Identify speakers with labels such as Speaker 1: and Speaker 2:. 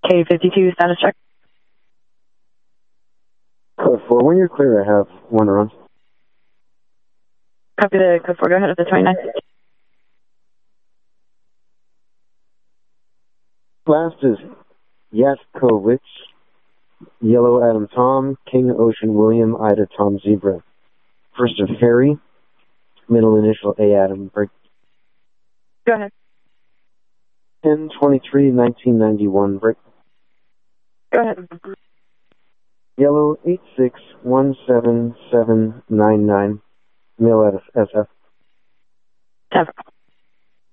Speaker 1: K-52 status check.
Speaker 2: Code 4, when you're clear, I have one run.
Speaker 1: Copy the code 4, go ahead at the 29.
Speaker 2: Last is Yatkovich, Yellow Adam Tom, King Ocean William, Ida Tom Zebra. First of Harry, middle initial A Adam, break.
Speaker 1: Go ahead.
Speaker 2: 10/23/1991, break.
Speaker 1: Go ahead.
Speaker 2: Yellow 8617799, mail out of SF.
Speaker 1: 10.